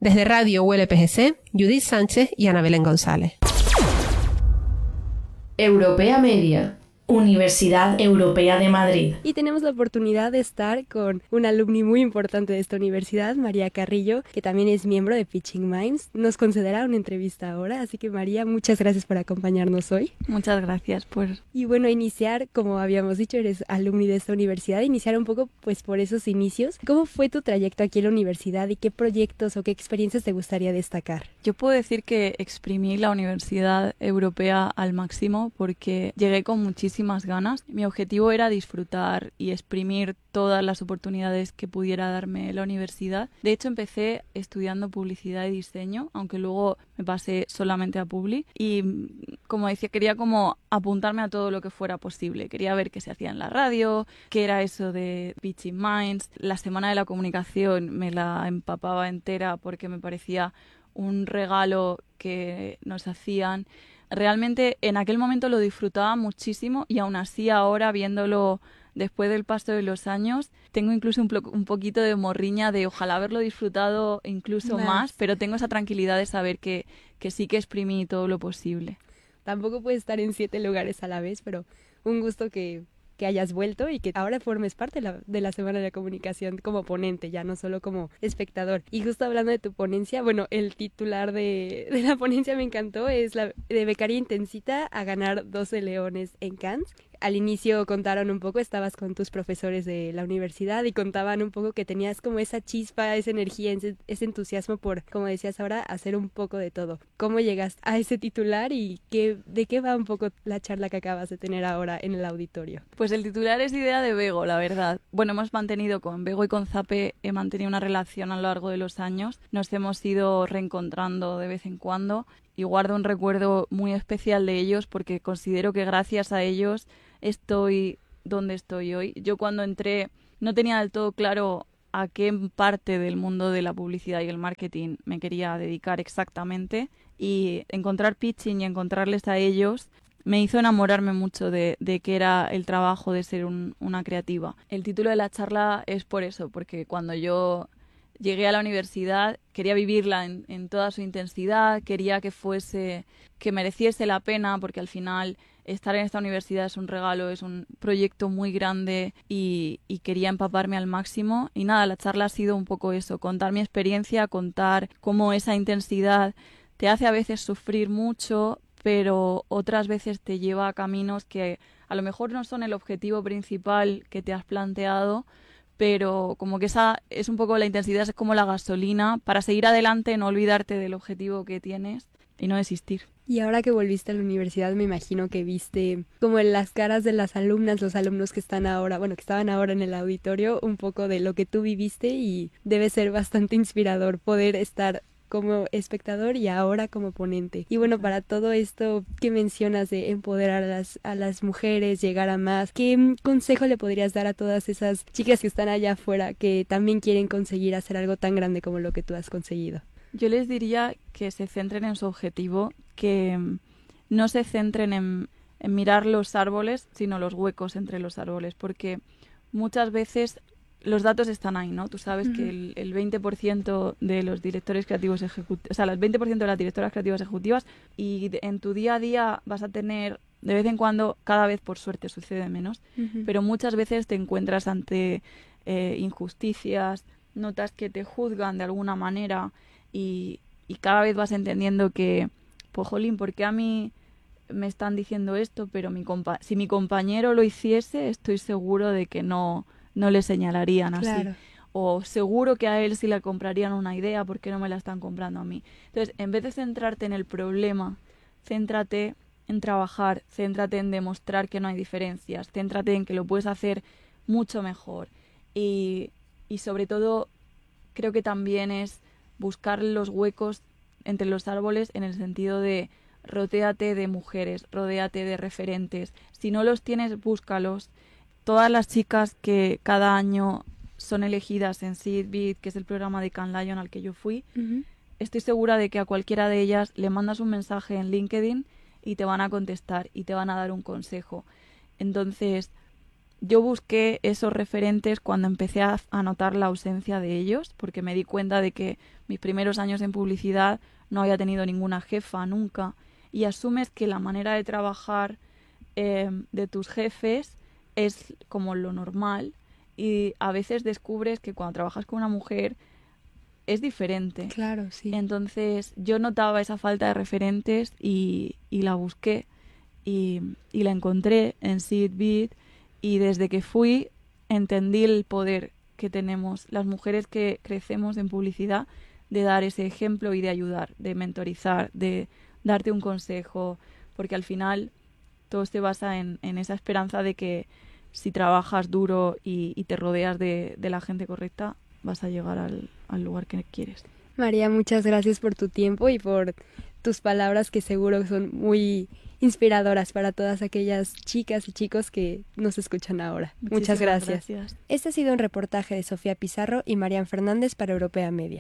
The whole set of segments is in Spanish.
Desde Radio ULPGC, Judith Sánchez y Ana Belén González. Europea Media, Universidad Europea de Madrid. Y tenemos la oportunidad de estar con un alumni muy importante de esta universidad, María Carrillo, que también es miembro de Pitching Minds. Nos concederá una entrevista ahora, así que María, muchas gracias por acompañarnos hoy. Muchas gracias por... Y bueno, iniciar, como habíamos dicho, eres alumni de esta universidad, iniciar un poco pues por esos inicios. ¿Cómo fue tu trayecto aquí en la universidad y qué proyectos o qué experiencias te gustaría destacar? Yo puedo decir que exprimí la Universidad Europea al máximo porque llegué con muchísimas ganas. Mi objetivo era disfrutar y exprimir todas las oportunidades que pudiera darme la universidad. De hecho, empecé estudiando publicidad y diseño, aunque luego me pasé solamente a Publi. Y, como decía, quería como apuntarme a todo lo que fuera posible. Quería ver qué se hacía en la radio, qué era eso de Pitching Minds. La Semana de la Comunicación me la empapaba entera porque me parecía un regalo que nos hacían. Realmente en aquel momento lo disfrutaba muchísimo y aún así ahora, viéndolo después del paso de los años, tengo incluso un poquito de morriña de ojalá haberlo disfrutado incluso más, pero tengo esa tranquilidad de saber que sí que exprimí todo lo posible. Tampoco puedes estar en 7 lugares a la vez, pero un gusto que hayas vuelto y que ahora formes parte de la Semana de la Comunicación como ponente, ya no solo como espectador. Y justo hablando de tu ponencia, bueno, el titular de la ponencia me encantó, es la de Becaria Intensita a ganar 12 leones en Cannes. Al inicio contaron un poco, estabas con tus profesores de la universidad y contaban un poco que tenías como esa chispa, esa energía, ese entusiasmo por, como decías ahora, hacer un poco de todo. ¿Cómo llegas a ese titular y de qué va un poco la charla que acabas de tener ahora en el auditorio? Pues el titular es idea de Bego, la verdad. Bueno, hemos mantenido con Bego y con Zape, he mantenido una relación a lo largo de los años. Nos hemos ido reencontrando de vez en cuando y guardo un recuerdo muy especial de ellos porque considero que gracias a ellos estoy donde estoy hoy. Yo cuando entré no tenía del todo claro a qué parte del mundo de la publicidad y el marketing me quería dedicar exactamente, y encontrar pitching y encontrarles a ellos me hizo enamorarme mucho de qué era el trabajo de ser una creativa. El título de la charla es por eso, porque cuando yo llegué a la universidad quería vivirla en toda su intensidad, quería que mereciese la pena, porque al final estar en esta universidad es un regalo, es un proyecto muy grande y quería empaparme al máximo. Y nada, la charla ha sido un poco eso, contar mi experiencia, contar cómo esa intensidad te hace a veces sufrir mucho, pero otras veces te lleva a caminos que a lo mejor no son el objetivo principal que te has planteado, pero como que esa es un poco la intensidad, es como la gasolina para seguir adelante, no olvidarte del objetivo que tienes y no desistir. Y ahora que volviste a la universidad, me imagino que viste como en las caras de las alumnas, los alumnos que están ahora, bueno, que estaban ahora en el auditorio, un poco de lo que tú viviste, y debe ser bastante inspirador poder estar como espectador y ahora como ponente. Y bueno, para todo esto que mencionas de empoderar a las mujeres, llegar a más, ¿qué consejo le podrías dar a todas esas chicas que están allá afuera que también quieren conseguir hacer algo tan grande como lo que tú has conseguido? Yo les diría que se centren en su objetivo, que no se centren en mirar los árboles, sino los huecos entre los árboles, porque muchas veces los datos están ahí, ¿no? Tú sabes que el 20% de los directores creativos ejecutivos, o sea, el 20% de las directoras creativas ejecutivas, y en tu día a día vas a tener, de vez en cuando, cada vez por suerte sucede menos, pero muchas veces te encuentras ante injusticias, notas que te juzgan de alguna manera, y cada vez vas entendiendo que, pues jolín, ¿por qué a mí me están diciendo esto? Pero si mi compañero lo hiciese, estoy seguro de que no le señalarían así. Claro. O seguro que a él sí le comprarían una idea, ¿por qué no me la están comprando a mí? Entonces, en vez de centrarte en el problema, céntrate en trabajar, céntrate en demostrar que no hay diferencias, céntrate en que lo puedes hacer mucho mejor. Y sobre todo, creo que también es buscar los huecos entre los árboles, en el sentido de rodéate de mujeres, rodéate de referentes. Si no los tienes, búscalos. Todas las chicas que cada año son elegidas en Seedbeat, que es el programa de Cannes Lion al que yo fui, estoy segura de que a cualquiera de ellas le mandas un mensaje en LinkedIn y te van a contestar y te van a dar un consejo. Entonces, yo busqué esos referentes cuando empecé a notar la ausencia de ellos, porque me di cuenta de que mis primeros años en publicidad no había tenido ninguna jefa nunca, y asumes que la manera de trabajar de tus jefes es como lo normal, y a veces descubres que cuando trabajas con una mujer es diferente. Claro, sí. Entonces yo notaba esa falta de referentes y la busqué y la encontré en See It Be It, y desde que fui entendí el poder que tenemos las mujeres que crecemos en publicidad de dar ese ejemplo y de ayudar, de mentorizar, de darte un consejo, porque al final todo se basa en esa esperanza de que si trabajas duro y te rodeas de la gente correcta, vas a llegar al lugar que quieres. María, muchas gracias por tu tiempo y por tus palabras que seguro son muy inspiradoras para todas aquellas chicas y chicos que nos escuchan ahora. Muchas gracias. Este ha sido un reportaje de Sofía Pizarro y Marian Fernández para Europea Media.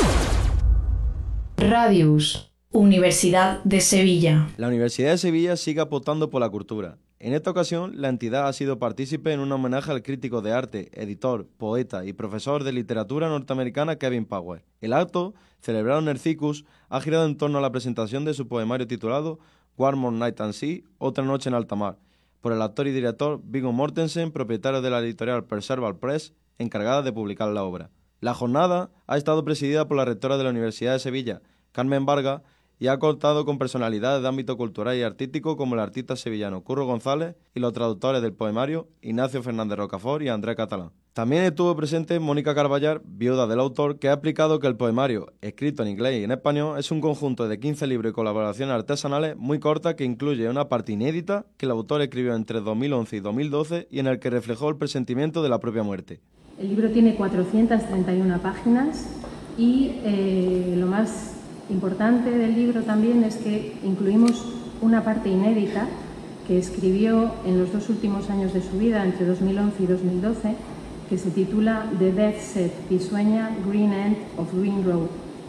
Radius, Universidad de Sevilla. La Universidad de Sevilla sigue apostando por la cultura. En esta ocasión, la entidad ha sido partícipe en un homenaje al crítico de arte, editor, poeta y profesor de literatura norteamericana Kevin Powers. El acto, celebrado en el Circus, ha girado en torno a la presentación de su poemario titulado One More Night at Sea, Otra noche en alta mar, por el actor y director Viggo Mortensen, propietario de la editorial Percival Press, encargada de publicar la obra. La jornada ha estado presidida por la rectora de la Universidad de Sevilla, Carmen Vargas, y ha contado con personalidades de ámbito cultural y artístico como el artista sevillano Curro González y los traductores del poemario Ignacio Fernández Rocafort y Andrés Catalán. También estuvo presente Mónica Carballar, viuda del autor, que ha explicado que el poemario, escrito en inglés y en español, es un conjunto de 15 libros y colaboraciones artesanales muy cortas que incluye una parte inédita que el autor escribió entre 2011 y 2012 y en el que reflejó el presentimiento de la propia muerte. El libro tiene 431 páginas y lo más importante del libro también es que incluimos una parte inédita que escribió en los 2 últimos años de su vida, entre 2011 y 2012, que se titula The Death Set, Pisueña, Green End of Green Road,